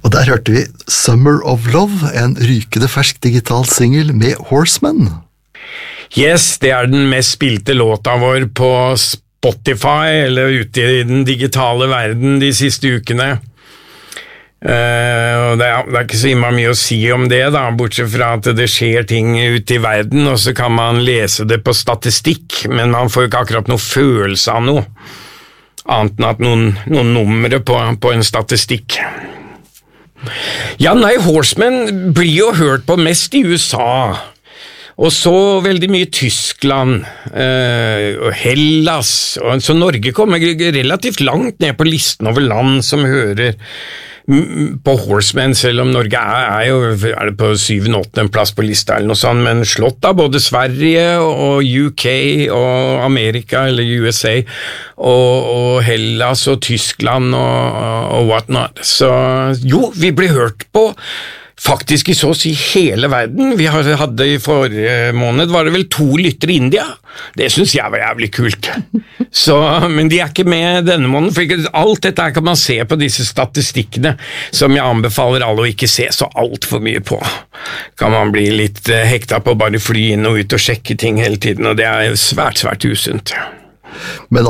Og der hørte vi Summer of Love, en rykende fersk digital single med Horsemen. Yes, det den mest spilte låta vår på Spotify, eller ute i den digitale verden de siste ukene. Og det ikke så mye å si om det da, bortsett fra at det skjer ting ute i verden, og så kan man lese det på statistikk, men man får ikke akkurat noe følelse av noe, annet enn at noen numre på en statistikk. Ja, nei, Horsemen blir jo hørt på mest i USA, og så veldig mye Tyskland, og Hellas, og så Norge kommer relativt langt ned på listen over land som hører på Horsemen, selv om Norge er det på 7.-8. plass på lista eller noe sånt, men slått av både Sverige og UK og Amerika eller USA og Hellas og Tyskland og whatnot. Så jo, vi blir hørt på faktisk i så å si hele verden. Vi hadde i forrige måned, var det vel 2 lyttere i India. Det synes jeg var jævlig kult. Så, men de ikke med denne måneden, for alt dette kan man se på disse statistikkene, som jeg anbefaler alle å ikke se så alt for mye på. Kan man bli litt hekta på å bare fly inn og ut og sjekke ting hele tiden, og det svært, svært usunt. Men